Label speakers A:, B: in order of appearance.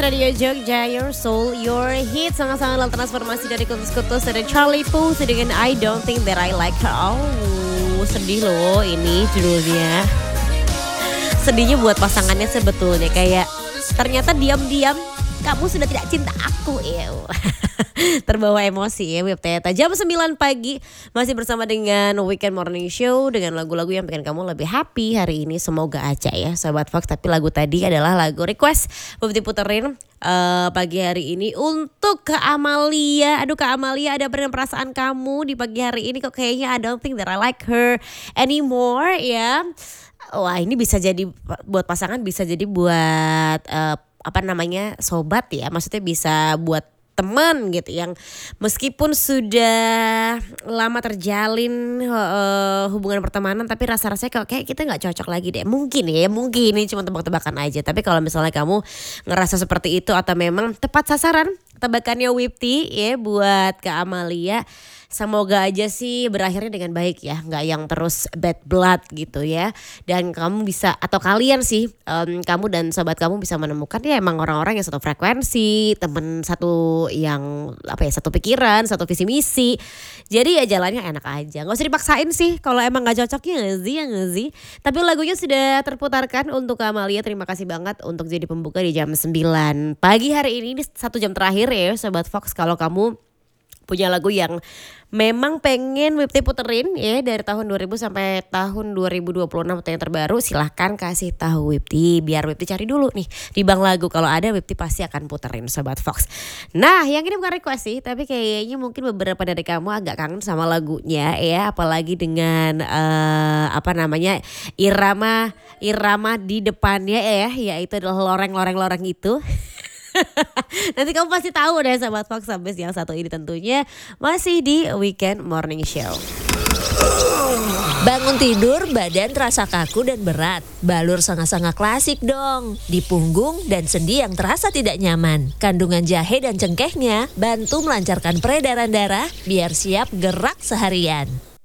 A: Radio Jogja, Your Soul, Your Hit. Sangat-sangat transformasi dari kutus-kutus. Ada Charlie Puth dengan I Don't Think That I Like Her. Oh, sedih loh ini judulnya. Sedihnya buat pasangannya sebetulnya. Kayak ternyata diam-diam kamu sudah tidak cinta aku. Terbawa emosi ya Web Teta. Jam 9 pagi masih bersama dengan Weekend Morning Show dengan lagu-lagu yang bikin kamu lebih happy hari ini. Semoga aja ya Sobat Fox. Tapi lagu tadi adalah lagu request Bob diputerin pagi hari ini untuk Kak Amalia. Aduh Kak Amalia, ada apa dengan perasaan kamu di pagi hari ini? Kok kayaknya I don't think that I like her anymore ya. Wah ini bisa jadi buat pasangan, bisa jadi buat sobat ya. Maksudnya bisa buat teman gitu yang meskipun sudah lama terjalin hubungan pertemanan tapi rasa-rasanya kayak kita nggak cocok lagi deh. Mungkin ini cuma tebak-tebakan aja. Tapi kalau misalnya kamu ngerasa seperti itu atau memang tepat sasaran tebakannya Wipti ya buat Kak Amalia. Semoga aja sih berakhirnya dengan baik ya, nggak yang terus bad blood gitu ya. Dan kamu bisa atau kalian sih kamu dan sobat kamu bisa menemukan ya emang orang-orang yang satu frekuensi, temen satu yang satu pikiran, satu visi misi. Jadi ya jalannya enak aja, nggak usah dipaksain sih kalau emang nggak cocoknya nggak sih. Tapi lagunya sudah terputarkan untuk Amalia. Terima kasih banget untuk jadi pembuka di jam 9 pagi hari ini 1 jam terakhir ya Sobat Fox. Kalau kamu punya lagu yang memang pengen Wipti puterin ya dari tahun 2000 sampai tahun 2026 atau yang terbaru, silahkan kasih tahu Wipti biar Wipti cari dulu nih di bank lagu. Kalau ada Wipti pasti akan puterin Sobat Fox. Nah yang ini bukan request sih, tapi kayaknya mungkin beberapa dari kamu agak kangen sama lagunya ya, apalagi dengan irama di depannya ya, yaitu adalah loreng itu. Nanti kamu pasti tahu deh Sobat Fox. Sampai yang satu ini tentunya masih di Weekend Morning Show.
B: Bangun tidur badan terasa kaku dan berat. Balur sanga-sanga klasik dong. Di punggung dan sendi yang terasa tidak nyaman. Kandungan jahe dan cengkehnya bantu melancarkan peredaran darah biar siap gerak seharian.